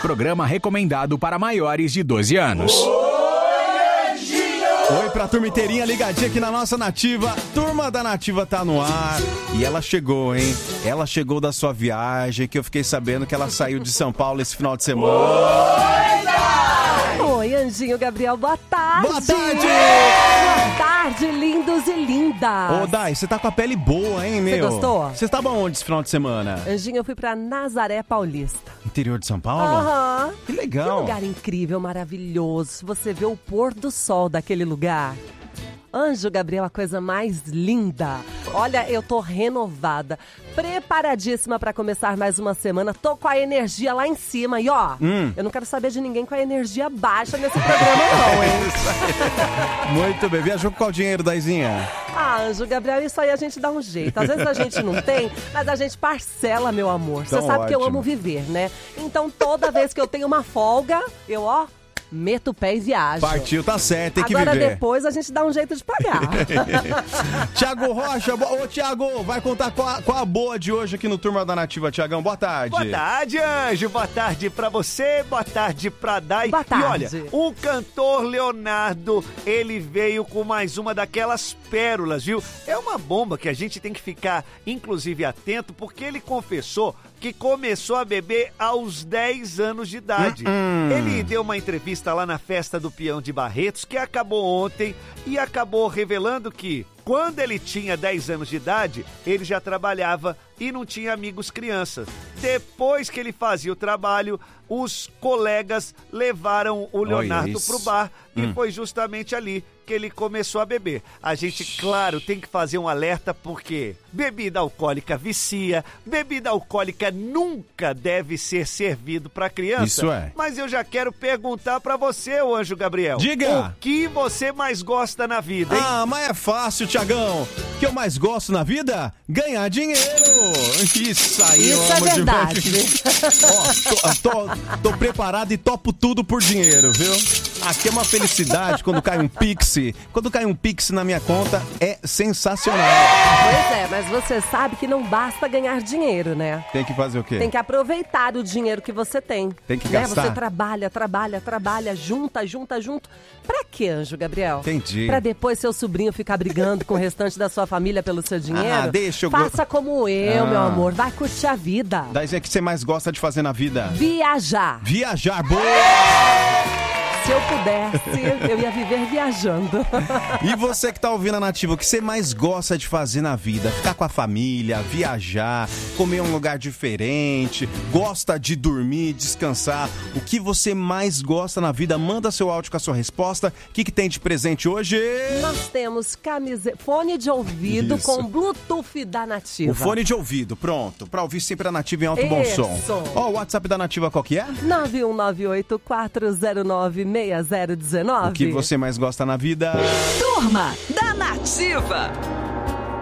Programa recomendado para maiores de 12 anos. Oi pra turma inteirinha ligadinha aqui na nossa Nativa. Turma da Nativa tá no ar. E ela chegou, hein? Ela chegou da sua viagem, que eu fiquei sabendo que ela saiu de São Paulo esse final de semana. Oi, Anjinho, Gabriel, boa tarde. Boa tarde! Boa tarde, lindos e lindas. Ô, Dai, você tá com a pele boa, hein, meu? Você gostou? Você estava onde esse final de semana? Anjinho, eu fui pra Nazaré Paulista. Interior de São Paulo? Aham. Que Que legal. lugar incrível, maravilhoso. Você vê o pôr do sol daquele lugar. Anjo, Gabriel, a coisa mais linda. Olha, eu tô renovada, preparadíssima pra começar mais uma semana. Tô com a energia lá em cima e ó, eu não quero saber de ninguém com a energia baixa nesse programa não, hein? Muito bem. Viajou com qual dinheiro, Daizinha? Ah, Anjo, Gabriel, isso aí a gente dá um jeito. Às vezes a gente não tem, mas a gente parcela, meu amor. Você Então, sabe que eu ótimo. amo viver, né? Então toda vez que eu tenho uma folga, eu, ó, meto o pé e viajo. Partiu, tá certo, tem que Agora viver. depois a gente dá um jeito de pagar. Tiago Rocha, ô Tiago, vai contar qual a boa de hoje aqui no Turma da Nativa, Tiagão. Boa tarde. Boa tarde, Anjo. Boa tarde pra você, boa tarde pra Dai. Boa tarde. E olha, o cantor Leonardo, ele veio com mais uma daquelas pérolas, viu? É uma bomba que a gente tem que ficar, inclusive, atento, porque ele confessou que começou a beber aos 10 anos de idade. Ele deu uma entrevista lá na festa do Peão de Barretos, que acabou ontem, e acabou revelando que quando ele tinha 10 anos de idade, ele já trabalhava e não tinha amigos crianças. Depois que ele fazia o trabalho, os colegas levaram o Leonardo pro bar e foi justamente ali que ele começou a beber. A gente, claro, tem que fazer um alerta porque bebida alcoólica vicia, bebida alcoólica nunca deve ser servido para criança. Isso é. Mas eu já quero perguntar para você, ô Anjo Gabriel. Diga! O que você mais gosta na vida, hein? Ah, mas é fácil, Tiagão. O que eu mais gosto na vida? Ganhar dinheiro. Isso aí, Isso eu é amo verdade. demais. Ó, tô preparado e topo tudo por dinheiro, viu? Aqui é uma felicidade quando cai um Pix. Quando cai um Pix na minha conta, é sensacional. Pois é, mas você sabe que não basta ganhar dinheiro, né? Tem que fazer o quê? Tem que aproveitar o dinheiro que você tem. Tem que né? gastar. Você trabalha, junta. Pra quê, Anjo Gabriel? Entendi. Pra depois seu sobrinho ficar brigando com o restante da sua família pelo seu dinheiro? Ah, deixa eu... Faça como eu, meu amor. Vai curtir a vida. Daí é que você mais gosta de fazer na vida? Viajar. Viajar, boa! Se eu pudesse, eu ia viver viajando. E você que tá ouvindo a Nativa, o que você mais gosta de fazer na vida? Ficar com a família, viajar, comer em um lugar diferente, gosta de dormir, descansar. O que você mais gosta na vida? Manda seu áudio com a sua resposta. O que tem de presente hoje? Nós temos fone de ouvido Isso. com Bluetooth da Nativa. O fone de ouvido, pronto. Pra ouvir sempre a Nativa em alto bom Isso. som. Ó, o WhatsApp da Nativa qual que é? 91984096019. O que você mais gosta na vida? Turma da Nativa.